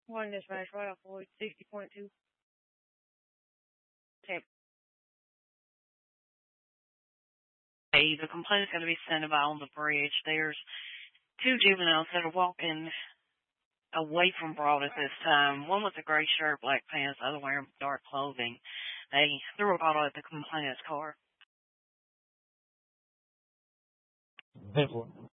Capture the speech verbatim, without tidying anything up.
One dispatch, right off Floyd, sixty point two. Tip. Hey, the complaint is going to be sent about on the bridge. There's two juveniles that are walking away from Broad at this time. One with a gray shirt, black pants, the other wearing dark clothing. They threw a bottle at the complainant's car. Ten four.